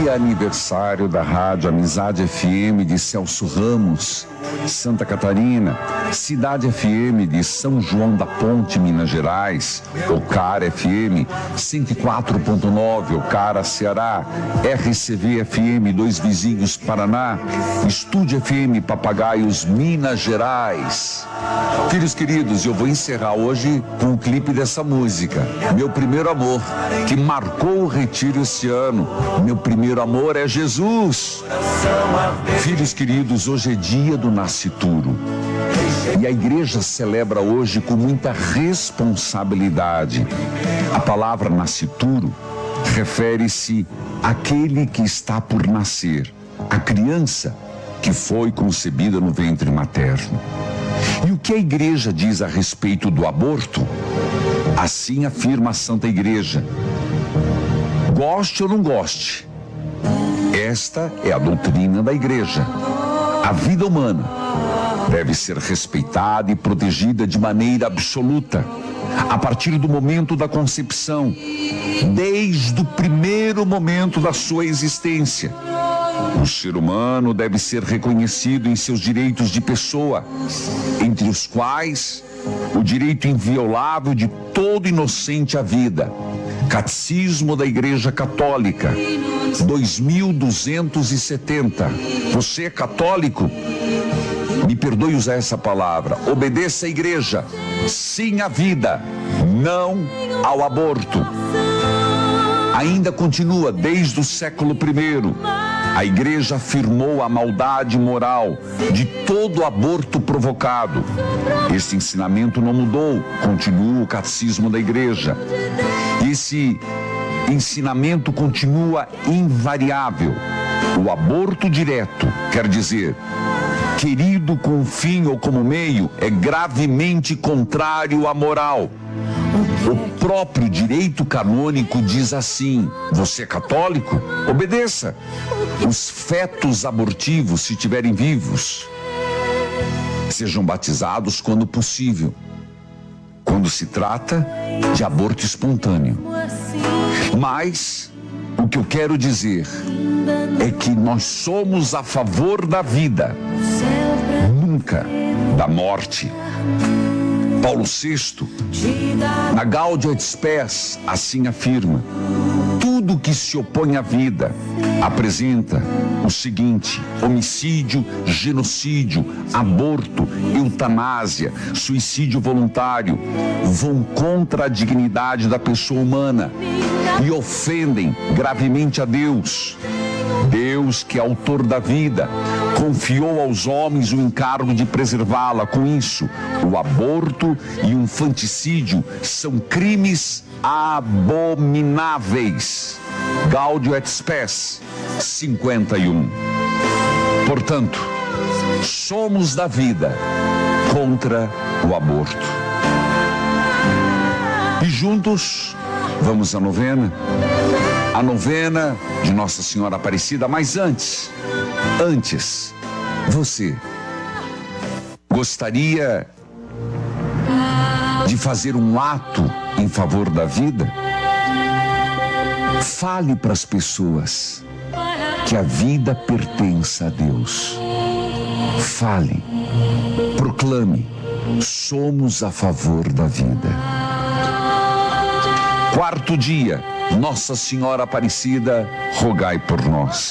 Dia aniversário da Rádio Amizade FM de Celso Ramos, Santa Catarina, Cidade FM de São João da Ponte, Minas Gerais, Ocara FM 104.9, Ocara, Ceará, RCV FM Dois Vizinhos, Paraná, Estúdio FM Papagaios, Minas Gerais. Filhos queridos, eu vou encerrar hoje com o clipe dessa música, Meu Primeiro Amor, que marcou o retiro esse ano. Meu primeiro amor é Jesus. Filhos queridos, hoje é dia do nascituro. E a igreja celebra hoje com muita responsabilidade. A palavra nascituro refere-se àquele que está por nascer, a criança que foi concebida no ventre materno. E o que a igreja diz a respeito do aborto? Assim afirma a Santa Igreja. Goste ou não goste, esta é a doutrina da igreja. A vida humana deve ser respeitada e protegida de maneira absoluta, a partir do momento da concepção, desde o primeiro momento da sua existência. O ser humano deve ser reconhecido em seus direitos de pessoa, entre os quais o direito inviolável de todo inocente à vida. Catecismo da Igreja Católica, 2270. Você é católico? Me perdoe usar essa palavra. Obedeça à igreja. Sim à vida, não ao aborto. Ainda continua desde o século I. A igreja afirmou a maldade moral de todo aborto provocado. Esse ensinamento não mudou, continua o catecismo da igreja. Esse ensinamento continua invariável. O aborto direto, quer dizer, querido com fim ou como meio, é gravemente contrário à moral. O próprio direito canônico diz assim: você é católico? Obedeça. Os fetos abortivos, se estiverem vivos, sejam batizados quando possível, quando se trata de aborto espontâneo. Mas o que eu quero dizer é que nós somos a favor da vida, nunca da morte. Paulo VI, na Gaudium et Spes, assim afirma: tudo que se opõe à vida apresenta o seguinte: homicídio, genocídio, aborto, eutanásia, suicídio voluntário, vão contra a dignidade da pessoa humana e ofendem gravemente a Deus. Deus, que é autor da vida, confiou aos homens o encargo de preservá-la. Com isso, o aborto e o infanticídio são crimes abomináveis. Gaudium et Spes 51. Portanto, somos da vida contra o aborto. E juntos, vamos à novena. A novena de Nossa Senhora Aparecida. Mas antes, você gostaria de fazer um ato em favor da vida? Fale para as pessoas que a vida pertence a Deus. Fale, proclame: somos a favor da vida. Quarto dia, Nossa Senhora Aparecida, rogai por nós.